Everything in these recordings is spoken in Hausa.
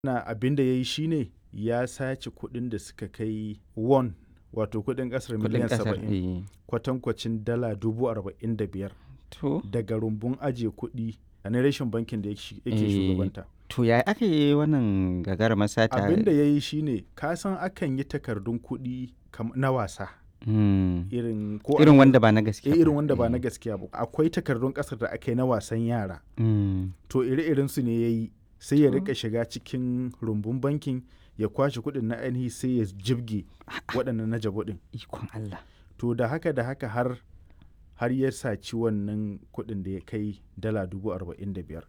abin da ya yi shi ne ya sace kuɗin da suka kai won, wato kuɗin ƙasar miliyan 70, kwatankwacin dala 45,000 daga rumbun ajiye kuɗi a na rashin bankin da yake shugabanta. To ya aka yi wannan gagarumar sata? Abin da ya yi shi ne, ka san akan yi takardun kuɗi na wasa. Irin wanda ba na gaskiya irin wanda ba na gaskiya ba. Akwai takardun ƙasar da aka yi na wasan yara. To ire-iren su ne ya yi, sai ya rika shiga cikin rumbun bankin ya kwashe kuɗin na ainihi sai ya jibge waɗannan na jabo ɗin. Ikon Allah. To da haka har ya saci wannan kuɗin da ya kai dala 45,000.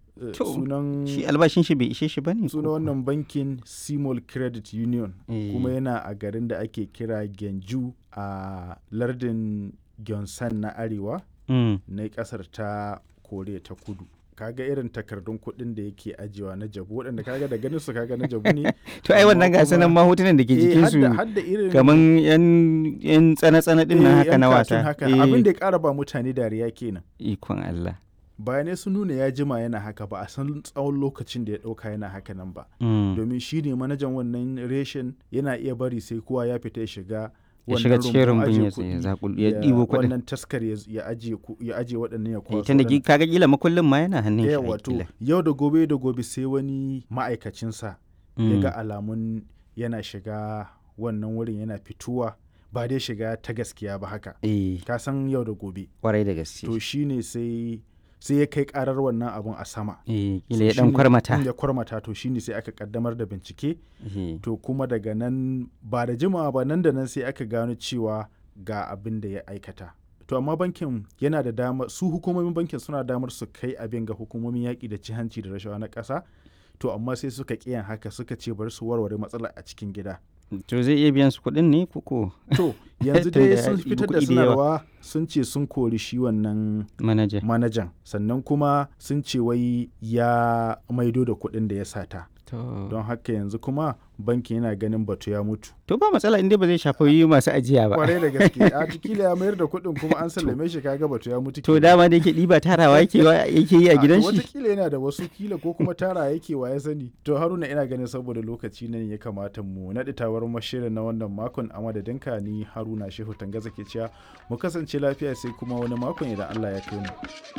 Shi albashin shi bai ishe shi bane? Sunan wannan bankin Simol Credit Union, kuma yana a garin da ake kira Genju a lardin Gyeongsang na arewa na kasar ta Koriya ta Kudu. Kaga irin takardun kuɗin da yake ajiyewa na jabu, waɗanda kaga da ganin su kaga na jabu ne. To ai wannan gasa nan mahotunan da ke jikin su kaman yan tsana-tsana din nan haka na wata. Abin da ya ƙara ba mutane dariya kenan. Ikon Allah. Bayanai sun nuna ya jima yana haka, ba a san tsawon lokacin da ya ɗauka yana haka nan ba. Domin shi ne manajan wannan reshen, yana iya bari sai kowa ya fita ya shiga cikin rumbun ya ɗibo kuɗin. Wannan taskar ya ajiye waɗannan ya kwaso. Tunda kaga kila makullin ma yana hannun shi. Wato yau da gobe sai wani ma'aikacinsa ya ga alamun yana shiga wannan wurin, yana fituwa, ba dai shiga ta gaskiya ba haka. Ka san yau da gobe. Kwarai da gaske. To shine sai ya kai karar wannan abun a sama. Kila ya dan kwarmata. Ya kwarmata, to shine sai aka kaddamar da bincike. To kuma daga nan ba da jimawa ba, nan da nan sai aka gano cewa ga abin da ya aikata. To amma bankin yana da damar, su hukumomin bankin suna damar su kai abin ga hukumomin yaƙi da cin hanci da rashawa na ƙasa. To amma sai suka ƙiyan haka, suka ce bari su warware matsalar a cikin gida. To zai iya biyan su kuɗin ne koko? To yanzu dai sun fitar da sanarwa, sun ce sun kori shi wannan manajan, sannan kuma sun ce wai ya maido da kuɗin da ya sata. Don haka yanzu kuma bankin yana ganin batu ya mutu. To ba matsala inda ba zai shafi masu ajiya ba. Kwarai da gaske. A kila ya mayar da kuɗin kuma an sallame shi, kaga batu ya mutu. To dama da yake ɗiba tarawa yake yi a gidan shi. Wataƙila yana da wasu, kila ko kuma tara yake wa ya sani. To Haruna, ina ganin saboda lokaci nan ya kamata mu naɗi tawar mashirin na wannan makon, a madadinka ni Haruna Shehu Tangaza ke cewa mu kasance lafiya sai kuma wani makon idan Allah ya kai mu.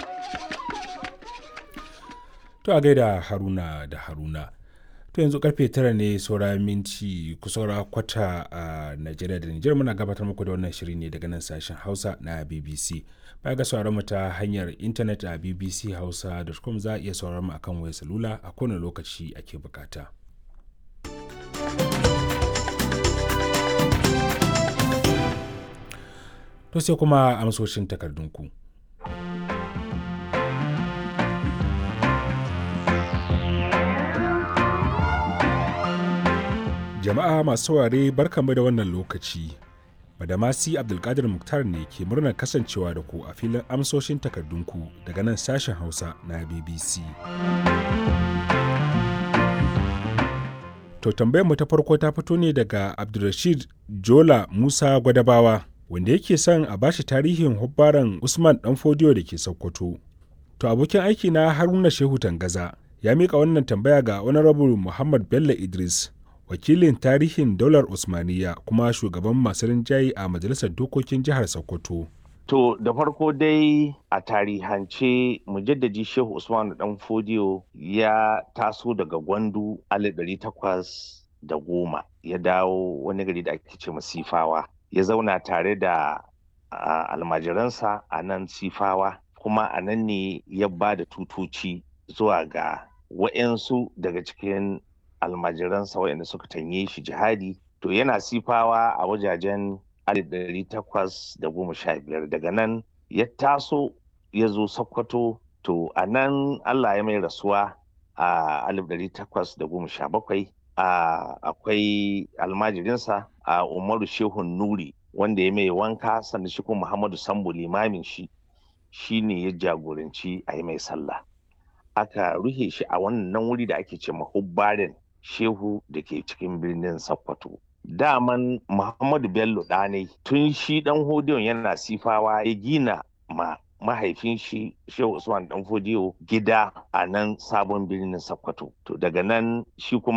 To a gaida Haruna da Haruna. To yanzu karfe 9 ne saura minti kusaura kwata a Najeriya da Nijar. Muna gabatar muku da wannan shiri ne daga nan sashen Hausa na BBC. Baya ga sauraron mu ta hanyar intanet a bbchausa.com, za a iya sauraron mu akan wayar salula a kowane lokaci ake bukata. To sai kuma amsoshin takardunku. Jama'a masu saurare, barkanmu da wannan lokaci. Badamasi Abdulkadir Muktar ne ke murnar kasancewa da ku a filin amsoshin takardunku daga nan sashen Hausa na BBC. To tambayar mu ta farko ta fito ne daga Abdulrashid Jola Musa Gwadabawa, wanda yake son a bashi tarihin hubbaran Usman Danfodiyo da ke Sokoto. To abokin aiki na Haruna Shehu Tangaza ya mika wannan tambaya ga Honorable Muhammad Bello Idris, wakilin tarihin daular Usmaniya kuma shugaban masu rinjaye a Majalisar Dokokin Jihar Sokoto. To da farko dai a tarihance mujaddadi Shehu Usman Danfodiyo ya taso daga Gwandu 1810, ya dawo wani gari da ake ce Sifawa, ya zauna tare da almajiransa a nan Sifawa, kuma a nan ne ya ba da tutoci zuwa ga wa'yansu daga cikin almajiransa waɗanda suka tanye shi jihadi. To yana Sifawa a wajajen 1815, daga nan ya taso ya zo Sokoto. To a nan Allah ya mai rasuwa a 1817. Akwai almajirinsa a Umaru Shehun Nuri wanda ya mai wanka, sannan shi kuma Muhammadu Sambo limamin shi ne ya jagoranci a yi mai sallah. Aka ruhe shi a wannan wuri da ake ce mahubbarin Shehu da ke cikin birnin Sokoto. Daman Muhammadu Bello ɗanai tun shi ɗan hodiyon yana Sifawa ya gina ma mahaifin shi Shehu Usman Danfodiyo gida a nan sabon birnin Sokoto. To daga nan shi kuma